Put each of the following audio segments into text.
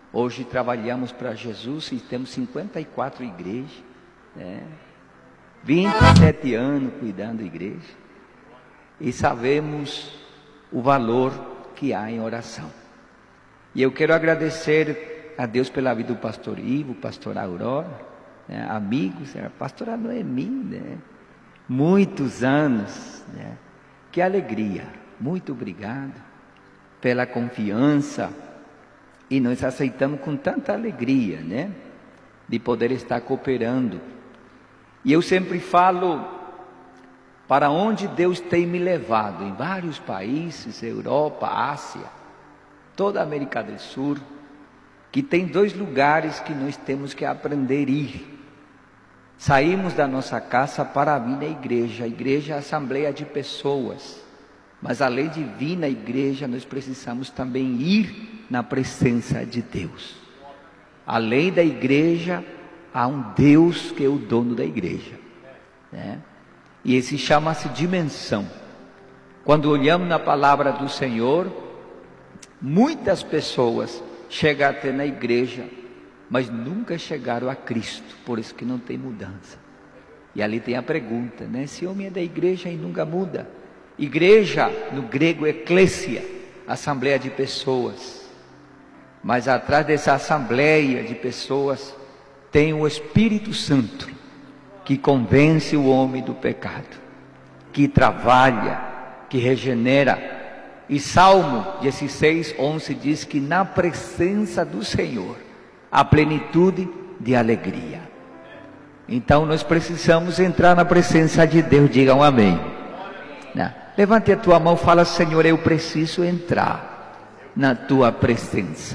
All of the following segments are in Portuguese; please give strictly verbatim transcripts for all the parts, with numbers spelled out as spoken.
Hoje trabalhamos para Jesus e temos cinquenta e quatro igrejas, né? vinte e sete anos cuidando da igreja. E sabemos o valor que há em oração. E eu quero agradecer a Deus pela vida do pastor Ivo, pastor Aurora, né? amigos, a pastora Noemi, né? muitos anos, né? que alegria, muito obrigado pela confiança, e nós aceitamos com tanta alegria, né? de poder estar cooperando. E eu sempre falo, para onde Deus tem me levado, em vários países, Europa, Ásia, toda a América do Sul, que tem dois lugares que nós temos que aprender a ir. Saímos da nossa casa para vir na igreja. A igreja é a assembleia de pessoas, mas além de vir na igreja, nós precisamos também ir na presença de Deus. Além da igreja, há um Deus que é o dono da igreja, né? E esse chama-se dimensão. Quando olhamos na palavra do Senhor, muitas pessoas chegam até na igreja, mas nunca chegaram a Cristo, por isso que não tem mudança. E ali tem a pergunta, né? Esse homem é da igreja e nunca muda. Igreja, no grego, eclésia, assembleia de pessoas. Mas atrás dessa assembleia de pessoas tem o Espírito Santo, que convence o homem do pecado, que trabalha, que regenera. E Salmo dezesseis, onze diz que na presença do Senhor há plenitude de alegria. Então nós precisamos entrar na presença de Deus. Digam amém. Não. Levante a tua mão e fala: Senhor, eu preciso entrar na tua presença.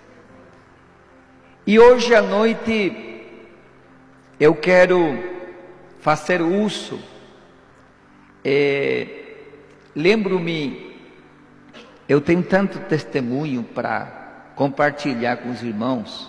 E hoje à noite eu quero fazer uso, é, lembro-me, eu tenho tanto testemunho para compartilhar com os irmãos,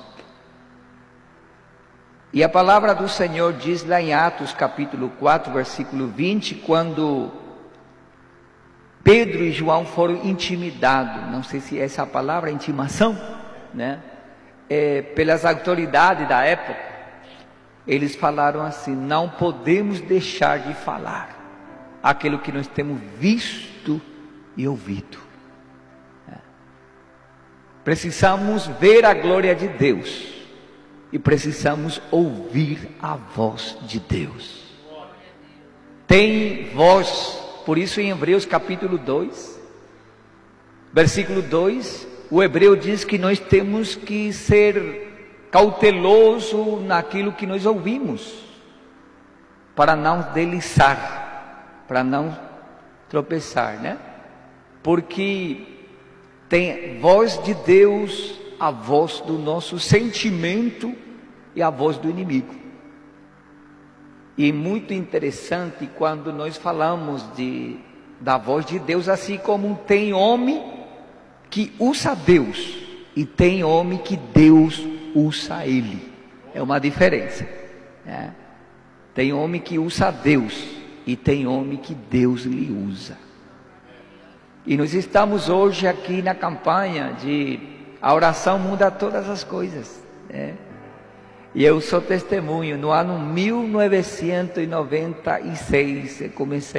e a palavra do Senhor diz lá em Atos capítulo quatro, versículo vinte, quando Pedro e João foram intimidados, não sei se essa palavra é intimação, né? É, pelas autoridades da época, eles falaram assim: não podemos deixar de falar aquilo que nós temos visto e ouvido. É. Precisamos ver a glória de Deus e precisamos ouvir a voz de Deus. Tem voz, por isso em Hebreus capítulo dois, versículo dois, o hebreu diz que nós temos que ser cauteloso naquilo que nós ouvimos, para não deslizar, para não tropeçar, né? Porque tem voz de Deus, a voz do nosso sentimento e a voz do inimigo. E muito interessante quando nós falamos de, da voz de Deus, assim como tem homem que usa Deus e tem homem que Deus usa ele. É uma diferença, né? Tem homem que usa Deus e tem homem que Deus lhe usa. E nós estamos hoje aqui na campanha de a oração muda todas as coisas, né? E eu sou testemunho. No ano mil novecentos e noventa e seis eu comecei